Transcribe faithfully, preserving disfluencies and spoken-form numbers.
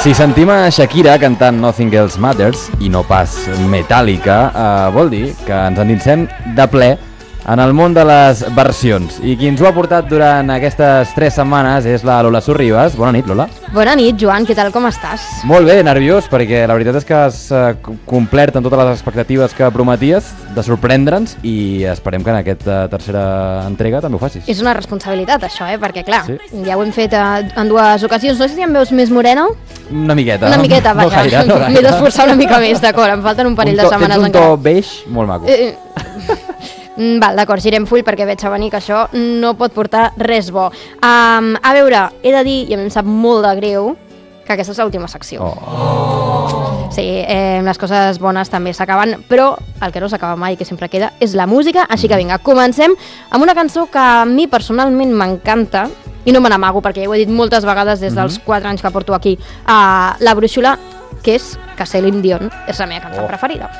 Si sentim a Shakira cantant Nothing Else Matters i no pas Metallica, eh, vol dir que ens endinsem de ple en el món de les versions. I qui ens ho ha portat durant aquestes tres setmanes és la Lola Sorribas. Bona nit, Lola. Bona nit, Joan, què tal, com estàs? Molt bé, nerviós, perquè la veritat és que has eh, complert amb totes les expectatives que prometies de sorprendre'ns i esperem que en aquesta tercera entrega també ho facis. És una responsabilitat, això, eh? Perquè, clar, Sí. ja ho hem fet eh, en dues ocasions. No sé si em veus més morena? Una miqueta. Una miqueta, no vaja. gaire, no gaire. M'he d'esforçar una mica més, d'acord. Em falten un parell un to, de setmanes tens un encara. to beix molt maco. Eh, Mm, Val, d'acord, girem full perquè veig a venir que això no pot portar res bo. Um, a veure, he de dir, i a mi em sap molt de greu, que aquesta és l'última secció. Oh. Sí, eh, les coses bones també s'acaben, però el que no s'acaba mai, que sempre queda, és la música. Així que vinga, comencem amb una cançó que a mi personalment m'encanta, i no me n'amago perquè ja ho he dit moltes vegades des dels quatre anys que porto aquí a La Brúixola, que és que Celine Dion és la meva cançó Oh. preferida.